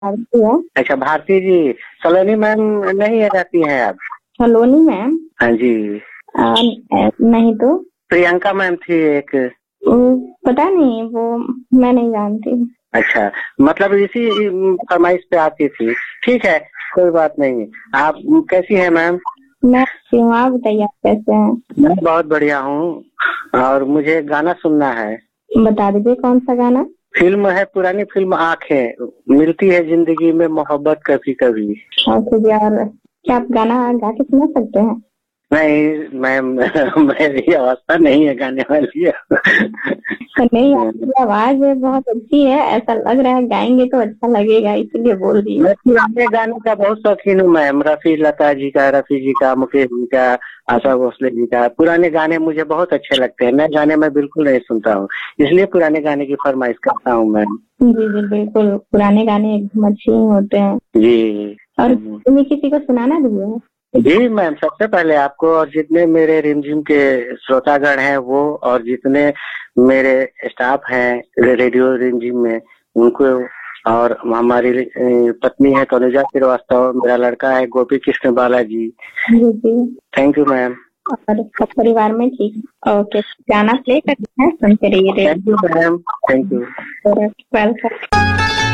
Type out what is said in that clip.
भारती है। अच्छा भारती जी, सलोनी मैम नहीं रहती हैं अब? सलोनी मैम? हाँ जी। नहीं तो। प्रियंका मैम थी एक। पता नहीं, वो मैं नहीं जानती। अच्छा, मतलब इसी फरमाइश पे आती थी। ठीक है, कोई बात नहीं। आप कैसी हैं मैम? मैं अच्छी हूँ, आप बताइए आप कैसे हैं? मैं बहुत बढ़िया हूँ और मुझे गाना सुनना है। बता दीजिए कौन सा गाना। फिल्म है, पुरानी फिल्म आंखें, मिलती है जिंदगी में मोहब्बत कभी कभी। और यार, क्या आप गाना गा के सुना सकते हैं? नहीं मैम, मेरी अवस्था नहीं है गाने वाली। नहीं, आपकी आवाज बहुत अच्छी है, ऐसा लग रहा है गाएंगे तो अच्छा लगेगा, इसलिए बोल रही हूँ। मैं पुराने गाने का बहुत शौकीन हूँ मैम। लता जी का, रफी जी का, मुकेश जी का, आशा भोसले जी का। पुराने गाने मुझे बहुत अच्छे लगते हैं। नए गाने मैं बिल्कुल नहीं सुनता हूँ, इसलिए पुराने गाने की फरमाइश करता हूँ मैम। जी जी बिल्कुल, पुराने गाने एकदम अच्छे ही होते हैं। जी। और तुम्हें किसी को सुनाना भी है? जी मैम, सबसे पहले आपको और जितने मेरे रिमझिम के श्रोतागण हैं वो, और जितने मेरे स्टाफ हैं रेडियो रिमझिम में, उनको, और हमारी पत्नी है तनुजा श्रीवास्तव, मेरा लड़का है गोपी कृष्ण बालाजी। जी जी। Thank you ma'am. और सब परिवार में ठीक? ओके, गाना प्ले करना है, सुनते रहिए। Thank you ma'am, thank you. Welcome.